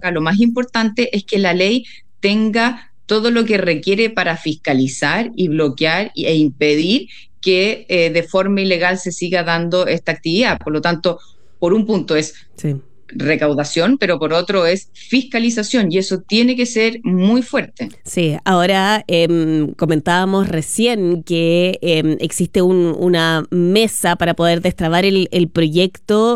acá lo más importante es que la ley tenga todo lo que requiere para fiscalizar y bloquear e impedir que de forma ilegal se siga dando esta actividad. Por lo tanto, por un punto es Sí. recaudación, pero por otro es fiscalización, y eso tiene que ser muy fuerte. Sí, ahora comentábamos recién que existe una mesa para poder destrabar el proyecto